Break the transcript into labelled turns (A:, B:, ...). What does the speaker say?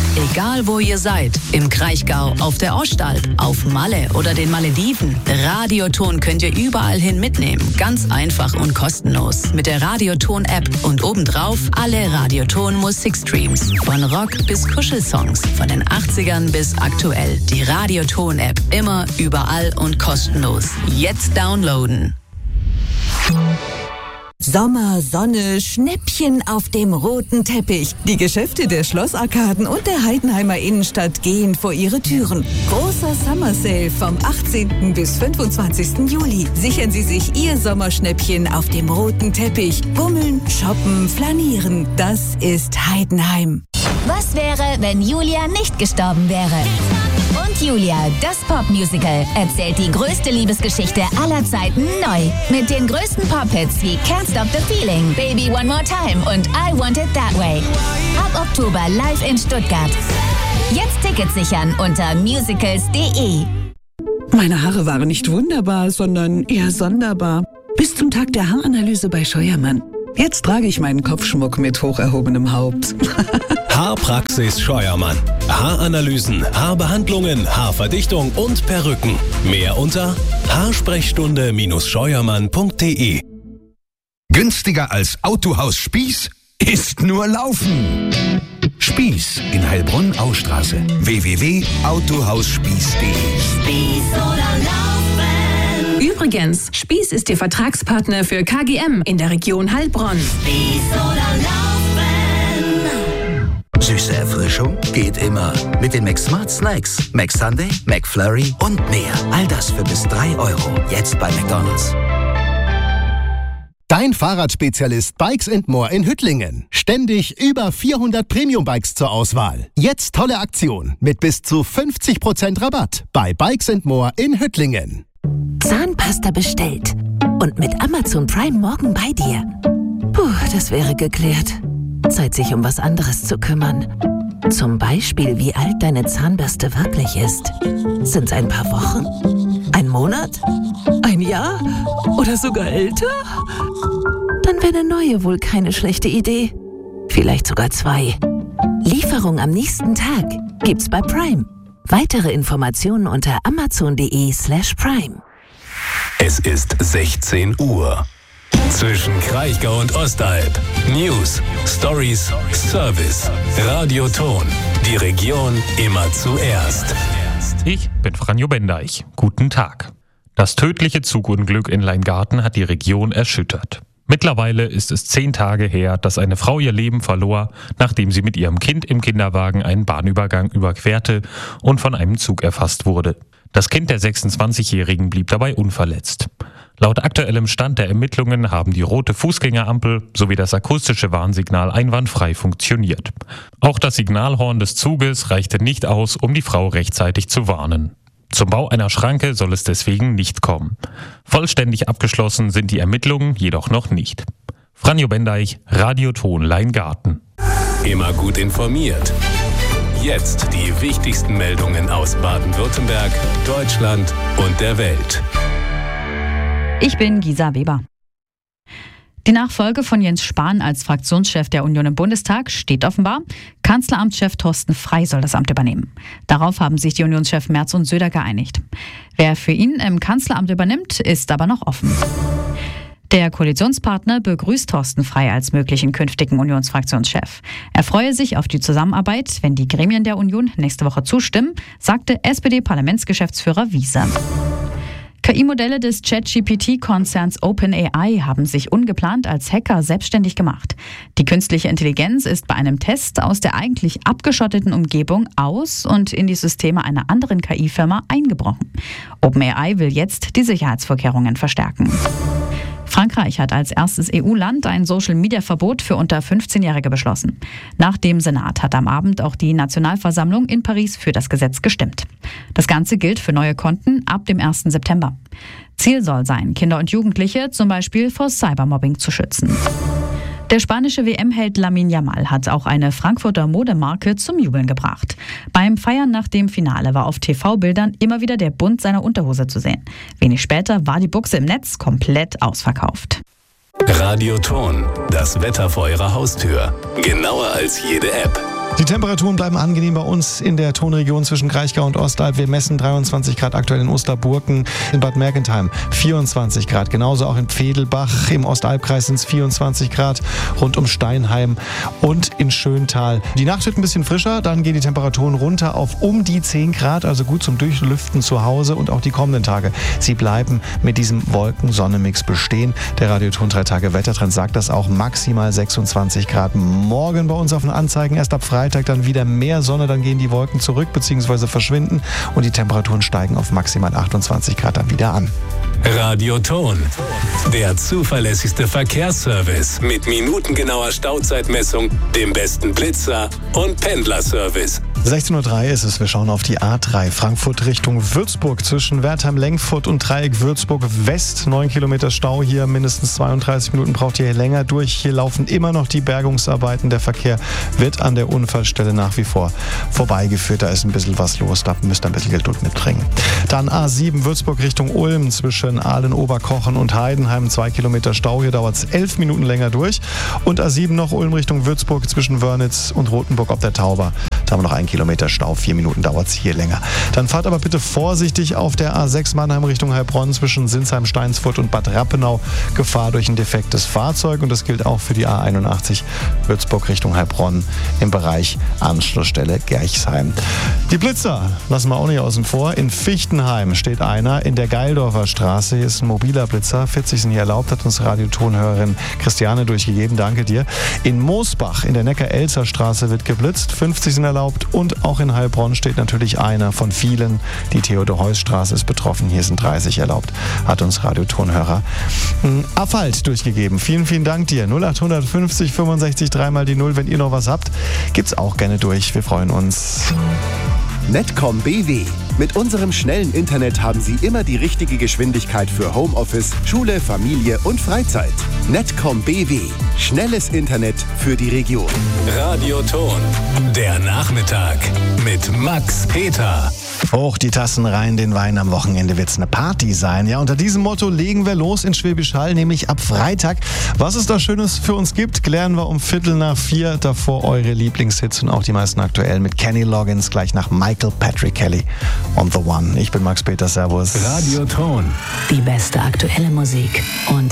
A: Egal wo ihr seid, im Kraichgau, auf der Ostalb, auf Malle oder den Malediven, Radioton könnt ihr überall hin mitnehmen. Ganz einfach und kostenlos. Mit der Radioton-App und obendrauf alle Radioton-Musikstreams. Von Rock bis Kuschelsongs, von den 80ern bis aktuell. Die Radioton-App immer, überall und kostenlos. Jetzt downloaden.
B: Sommer, Sonne, Schnäppchen auf dem roten Teppich. Die Geschäfte der Schlossarkaden und der Heidenheimer Innenstadt gehen vor ihre Türen. Großer Summer Sale vom 18. bis 25. Juli. Sichern Sie sich Ihr Sommerschnäppchen auf dem roten Teppich. Bummeln, shoppen, flanieren. Das ist Heidenheim.
C: Was wäre, wenn Julia nicht gestorben wäre? Und Julia, das Popmusical, erzählt die größte Liebesgeschichte aller Zeiten neu. Mit den größten Pop-Hits wie Can't Stop the Feeling, Baby One More Time und I Want It That Way. Ab Oktober live in Stuttgart. Jetzt Tickets sichern unter musicals.de.
D: Meine Haare waren nicht wunderbar, sondern eher sonderbar. Bis zum Tag der Haaranalyse bei Scheuermann. Jetzt trage ich meinen Kopfschmuck mit hoch erhobenem Haupt.
E: Haarpraxis Scheuermann. Haaranalysen, Haarbehandlungen, Haarverdichtung und Perücken. Mehr unter haarsprechstunde-scheuermann.de.
F: Günstiger als Autohaus Spieß ist nur Laufen. Spieß in Heilbronn-Austraße. www.autohausspieß.de.
G: Spieß oder Laufen. Übrigens, Spieß ist Ihr Vertragspartner für KGM in der Region Heilbronn. Spieß oder Laufen.
H: Süße Erfrischung geht immer. Mit den McSmart Snacks, McSunday, McFlurry und mehr. All das für bis 3 €. Jetzt bei McDonald's.
I: Dein Fahrradspezialist Bikes & More in Hüttlingen. Ständig über 400 Premium-Bikes zur Auswahl. Jetzt tolle Aktion mit bis zu 50% Rabatt bei Bikes & More in Hüttlingen.
B: Zahnpasta bestellt. Und mit Amazon Prime morgen bei dir. Puh, das wäre geklärt. Zeit, sich um was anderes zu kümmern. Zum Beispiel, wie alt deine Zahnbürste wirklich ist. Sind's ein paar Wochen? Ein Monat? Ein Jahr? Oder sogar älter? Dann wäre eine neue wohl keine schlechte Idee. Vielleicht sogar 2. Lieferung am nächsten Tag gibt's bei Prime. Weitere Informationen unter amazon.de/prime.
E: Es ist 16 Uhr. Zwischen Kraichgau und Ostalb. News, Stories, Service. Radioton. Die Region immer zuerst.
J: Ich bin Franjo Bendeich. Guten Tag. Das tödliche Zugunglück in Leingarten hat die Region erschüttert. Mittlerweile ist es 10 Tage her, dass eine Frau ihr Leben verlor, nachdem sie mit ihrem Kind im Kinderwagen einen Bahnübergang überquerte und von einem Zug erfasst wurde. Das Kind der 26-Jährigen blieb dabei unverletzt. Laut aktuellem Stand der Ermittlungen haben die rote Fußgängerampel sowie das akustische Warnsignal einwandfrei funktioniert. Auch das Signalhorn des Zuges reichte nicht aus, um die Frau rechtzeitig zu warnen. Zum Bau einer Schranke soll es deswegen nicht kommen. Vollständig abgeschlossen sind die Ermittlungen jedoch noch nicht. Franjo Bendeich, Radioton Leingarten.
E: Immer gut informiert. Jetzt die wichtigsten Meldungen aus Baden-Württemberg, Deutschland und der Welt.
K: Ich bin Gisa Weber. Die Nachfolge von Jens Spahn als Fraktionschef der Union im Bundestag steht offenbar. Kanzleramtschef Thorsten Frey soll das Amt übernehmen. Darauf haben sich die Unionschefs Merz und Söder geeinigt. Wer für ihn im Kanzleramt übernimmt, ist aber noch offen. Der Koalitionspartner begrüßt Thorsten Frey als möglichen künftigen Unionsfraktionschef. Er freue sich auf die Zusammenarbeit, wenn die Gremien der Union nächste Woche zustimmen, sagte SPD-Parlamentsgeschäftsführer Wiese. KI-Modelle des ChatGPT-Konzerns OpenAI haben sich ungeplant als Hacker selbstständig gemacht. Die künstliche Intelligenz ist bei einem Test aus der eigentlich abgeschotteten Umgebung aus und in die Systeme einer anderen KI-Firma eingebrochen. OpenAI will jetzt die Sicherheitsvorkehrungen verstärken. Frankreich hat als erstes EU-Land ein Social-Media-Verbot für unter 15-Jährige beschlossen. Nach dem Senat hat am Abend auch die Nationalversammlung in Paris für das Gesetz gestimmt. Das Ganze gilt für neue Konten ab dem 1. September. Ziel soll sein, Kinder und Jugendliche zum Beispiel vor Cybermobbing zu schützen. Der spanische WM-Held Lamine Yamal hat auch eine Frankfurter Modemarke zum Jubeln gebracht. Beim Feiern nach dem Finale war auf TV-Bildern immer wieder der Bund seiner Unterhose zu sehen. Wenig später war die Buchse im Netz komplett ausverkauft.
E: Radioton, das Wetter vor Ihrer Haustür. Genauer als jede App.
L: Die Temperaturen bleiben angenehm bei uns in der Tonregion zwischen Kraichgau und Ostalb. Wir messen 23 Grad aktuell in Osterburken, in Bad Mergentheim 24 Grad. Genauso auch in Pfedelbach, im Ostalbkreis sind es 24 Grad, rund um Steinheim und in Schöntal. Die Nacht wird ein bisschen frischer, dann gehen die Temperaturen runter auf um die 10 Grad, also gut zum Durchlüften zu Hause und auch die kommenden Tage. Sie bleiben mit diesem Wolken-Sonne-Mix bestehen. Der Radioton 3 Tage Wettertrend sagt das auch, maximal 26 Grad. Morgen bei uns auf den Anzeigen erst ab Freitag dann wieder mehr Sonne, dann gehen die Wolken zurück bzw. verschwinden und die Temperaturen steigen auf maximal 28 Grad dann wieder an.
E: Radioton, der zuverlässigste Verkehrsservice mit minutengenauer Stauzeitmessung, dem besten Blitzer und Pendlerservice.
L: 16:03 Uhr ist es. Wir schauen auf die A3 Frankfurt Richtung Würzburg zwischen Wertheim-Lengfurt und Dreieck Würzburg West. 9 Kilometer Stau hier, mindestens 32 Minuten braucht ihr hier länger durch. Hier laufen immer noch die Bergungsarbeiten. Der Verkehr wird an der Unfallstelle nach wie vor vorbeigeführt. Da ist ein bisschen was los, da müsst ihr ein bisschen Geduld mitbringen. Dann A7 Würzburg Richtung Ulm zwischen Aalen-Oberkochen und Heidenheim. 2 Kilometer Stau, hier dauert es 11 Minuten länger durch. Und A7 noch Ulm Richtung Würzburg zwischen Wörnitz und Rothenburg ob der Tauber. Da haben wir noch 1 Kilometer Stau, 4 Minuten dauert es hier länger. Dann fahrt aber bitte vorsichtig auf der A6 Mannheim Richtung Heilbronn zwischen Sinsheim, Steinsfurt und Bad Rappenau. Gefahr durch ein defektes Fahrzeug und das gilt auch für die A81 Würzburg Richtung Heilbronn im Bereich Anschlussstelle Gerchsheim. Die Blitzer lassen wir auch nicht außen vor. In Fichtenheim steht einer in der Geildorfer Straße. Hier ist ein mobiler Blitzer. 40 sind hier erlaubt, hat uns Radiotonhörerin Christiane durchgegeben. Danke dir. In Moosbach in der Neckar-Elzer Straße wird geblitzt. 50 sind erlaubt und auch in Heilbronn steht natürlich einer von vielen. Die Theodor-Heuss-Straße ist betroffen. Hier sind 30 erlaubt, hat uns Radiotonhörer Affalt durchgegeben. Vielen, vielen Dank dir. 0850 65 3 mal die 0. Wenn ihr noch was habt, gibt's auch gerne durch. Wir freuen uns.
I: Netcom BW. Mit unserem schnellen Internet haben Sie immer die richtige Geschwindigkeit für Homeoffice, Schule, Familie und Freizeit. Netcom BW. Schnelles Internet für die Region.
E: Radioton, der Nachmittag mit Max Peter.
L: Hoch die Tassen rein, den Wein, am Wochenende wird's eine Party sein. Ja, unter diesem Motto legen wir los in Schwäbisch Hall, nämlich ab Freitag. Was es da Schönes für uns gibt, klären wir um 3:45. Davor eure Lieblingshits und auch die meisten aktuellen mit Kenny Loggins, gleich nach Michael Patrick Kelly on The One. Ich bin Max Peter, servus.
E: Radioton.
A: Die beste aktuelle Musik und